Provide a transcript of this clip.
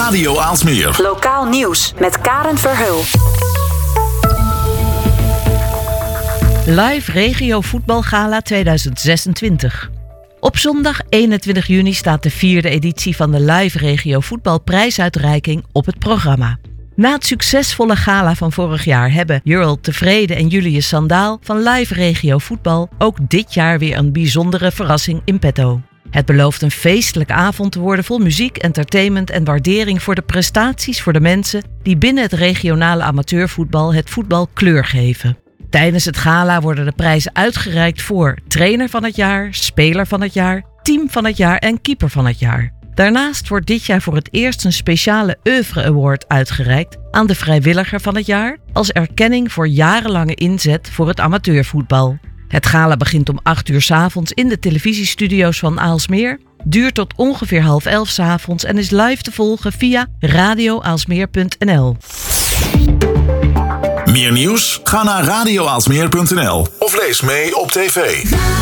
Radio Aalsmeer. Lokaal nieuws met Karen Verheul. Live Regio Voetbalgala 2026. Op zondag 21 juni staat de 4e editie van de Live Regio Voetbalprijsuitreiking op het programma. Na het succesvolle gala van vorig jaar hebben Jurl Tevreden en Julius Sandaal van Live Regio Voetbal ook dit jaar weer een bijzondere verrassing in petto. Het belooft een feestelijke avond te worden vol muziek, entertainment en waardering voor de prestaties voor de mensen die binnen het regionale amateurvoetbal het voetbal kleur geven. Tijdens het gala worden de prijzen uitgereikt voor trainer van het jaar, speler van het jaar, team van het jaar en keeper van het jaar. Daarnaast wordt dit jaar voor het eerst een speciale Oeuvre Award uitgereikt aan de vrijwilliger van het jaar als erkenning voor jarenlange inzet voor het amateurvoetbal. Het gala begint om 8 uur 's avonds in de televisiestudio's van Aalsmeer, duurt tot ongeveer 10:30 's avonds en is live te volgen via radioaalsmeer.nl. Meer nieuws? Ga naar radioaalsmeer.nl of lees mee op tv.